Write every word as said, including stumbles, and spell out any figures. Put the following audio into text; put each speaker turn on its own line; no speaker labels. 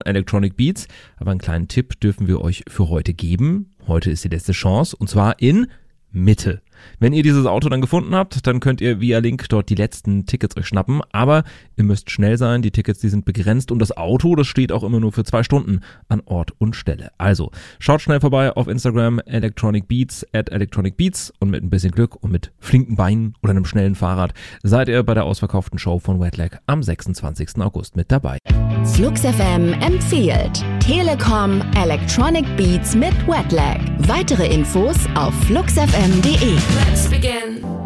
Electronic Beats. Aber einen kleinen Tipp dürfen wir euch für heute geben. Heute ist die letzte Chance und zwar in Mitte. Wenn ihr dieses Auto dann gefunden habt, dann könnt ihr via Link dort die letzten Tickets euch schnappen, aber ihr müsst schnell sein, die Tickets, die sind begrenzt und das Auto, das steht auch immer nur für zwei Stunden an Ort und Stelle. Also, schaut schnell vorbei auf Instagram, Electronic Beats, at Electronic Beats und mit ein bisschen Glück und mit flinken Beinen oder einem schnellen Fahrrad seid ihr bei der ausverkauften Show von Wetlag am sechsundzwanzigsten August mit dabei.
Flux F M empfiehlt Telekom Electronic Beats mit Wetlag. Weitere Infos auf flux f m punkt d e.
Let's begin.